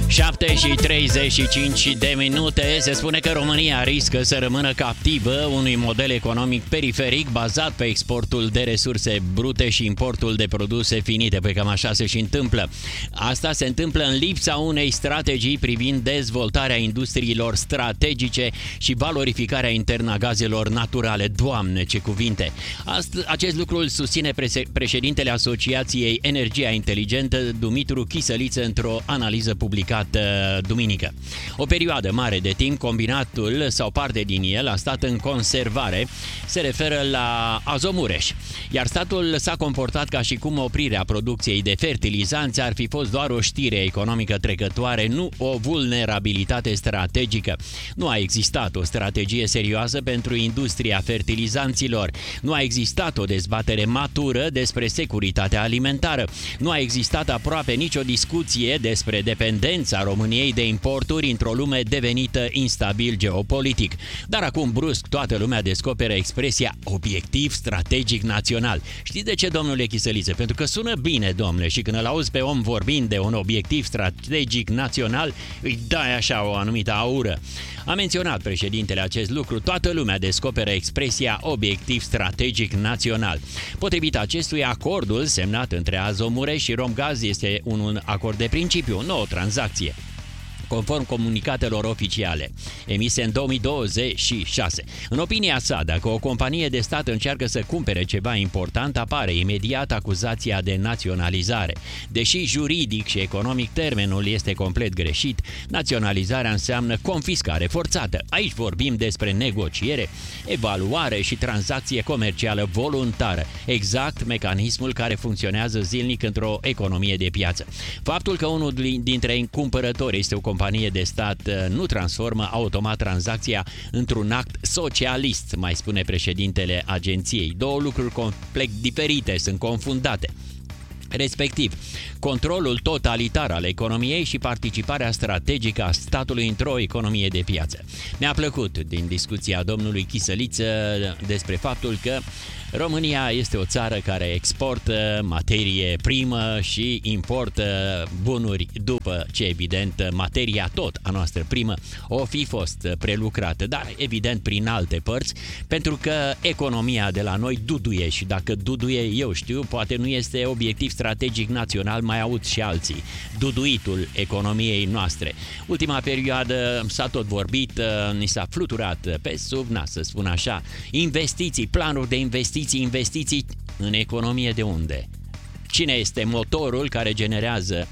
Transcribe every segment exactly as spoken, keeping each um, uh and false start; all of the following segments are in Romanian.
șapte și treizeci și cinci de minute. Se spune că România riscă să rămână captivă unui model economic periferic bazat pe exportul de resurse brute și importul de produse finite. Păi cam așa se și întâmplă. Asta se întâmplă în lipsa unei strategii privind dezvoltarea industriilor strategice și valorificarea internă a gazelor naturale. Doamne, ce cuvinte! Ast- acest lucru îl susține pre- președintele Asociației Energia Inteligentă, Dumitru Chisăliță, într-o analiză publicată duminică. O perioadă mare de timp, combinatul sau parte din el a stat în conservare, se referă la Azomureș, iar statul s-a comportat ca și cum oprirea producției de fertilizanți ar fi fost doar o știre economică trecătoare, nu o vulnerabilitate strategică. Nu a existat o strategie serioasă pentru industria fertilizanților, nu a existat o dezbatere matură despre securitatea alimentară, nu a existat aproape nicio discuție despre dependența României de importuri într-o lume devenită instabil geopolitic. Dar acum, brusc, toată lumea descoperă expresia obiectiv strategic național. Știți de ce, domnule Chisăliță? Pentru că sună bine, domnule, și când îl auzi pe om vorbind de un obiectiv strategic național, îi dai așa o anumită aură. A menționat președintele acest lucru, toată lumea descoperă expresia obiectiv strategic național. Potrivit acestui, acordul semnat între Azomureș și Romgaz este un acord de principiu, nu o tranzacție, conform comunicatelor oficiale emise în două mii douăzeci și șase. În opinia sa, dacă o companie de stat încearcă să cumpere ceva important, apare imediat acuzația de naționalizare. Deși juridic și economic termenul este complet greșit, naționalizarea înseamnă confiscare forțată. Aici vorbim despre negociere, evaluare și tranzacție comercială voluntară, exact mecanismul care funcționează zilnic într-o economie de piață. Faptul că unul dintre cumpărători este o companie de stat nu transformă automat tranzacția într-un act socialist, mai spune președintele agenției. Două lucruri complet diferite sunt confundate. Respectiv, controlul totalitar al economiei și participarea strategică a statului într-o economie de piață. Mi-a plăcut din discuția domnului Chisăliță despre faptul că România este o țară care exportă materie primă și importă bunuri după ce, evident, materia tot a noastră primă o fi fost prelucrată, dar evident prin alte părți, pentru că economia de la noi duduie și dacă duduie, eu știu, poate nu este obiectiv strategic național, mai aud și alții. Duduitul economiei noastre. Ultima perioadă s-a tot vorbit, ni s-a fluturat pe sub nas, să spun așa, investiții, planuri de investiții, investiții în economie de unde? Cine este motorul care generează,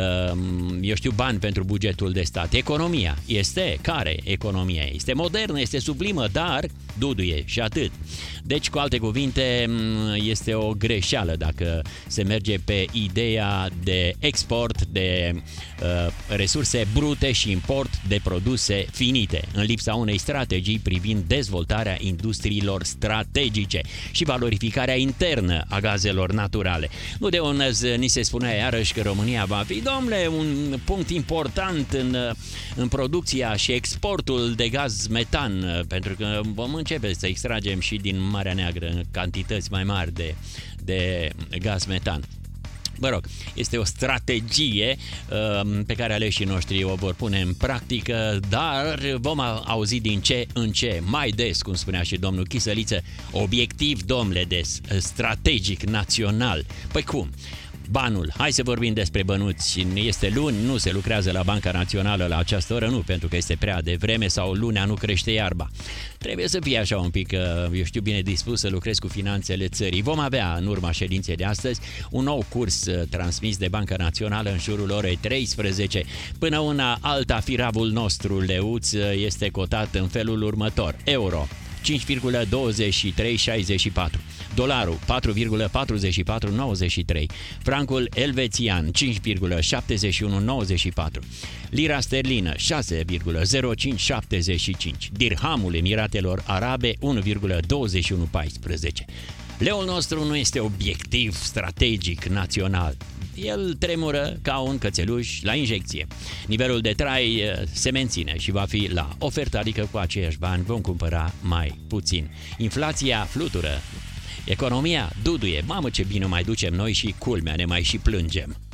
eu știu, bani pentru bugetul de stat? Economia. Este? Care economia? Este modernă, este sublimă, dar duduie și atât. Deci, cu alte cuvinte, este o greșeală dacă se merge pe ideea de export de uh, resurse brute și import de produse finite, în lipsa unei strategii privind dezvoltarea industriilor strategice și valorificarea internă a gazelor naturale. Nu de unde ni se spunea iarăși că România va fi, domnule, un punct important în, în producția și exportul de gaz metan, pentru că vom începe să extragem și din Marea Neagră în cantități mai mari de, de gaz metan. Mă rog, este o strategie uh, pe care aleșii noștri o vor pune în practică, dar vom auzi din ce în ce mai des, cum spunea și domnul Chisăliță, obiectiv, domnule, de strategic național. Păi cum? Banul. Hai să vorbim despre bănuți. Este luni, nu se lucrează la Banca Națională la această oră, nu pentru că este prea devreme sau lunea nu crește iarba. Trebuie să fie așa un pic, eu știu, bine dispus să lucrezi cu finanțele țării. Vom avea în urma ședinței de astăzi un nou curs transmis de Banca Națională în jurul orei treisprezece. Până una alta, firavul nostru leuț este cotat în felul următor. Euro cinci virgulă douăzeci și trei șaizeci și patru, dolarul patru virgulă patruzeci și patru nouăzeci și trei, francul elvețian cinci virgulă șaptezeci și unu nouăzeci și patru, lira sterlină șase virgulă zero cinci șaptezeci și cinci, dirhamul Emiratelor Arabe unu virgulă douăzeci și unu paisprezece. Leul nostru nu este obiectiv strategic național. El tremură ca un cățeluș la injecție. Nivelul de trai se menține și va fi la ofertă, adică cu aceiași bani vom cumpăra mai puțin. Inflația flutură. Economia duduie. Mamă, ce bine mai ducem noi și culmea, ne mai și plângem.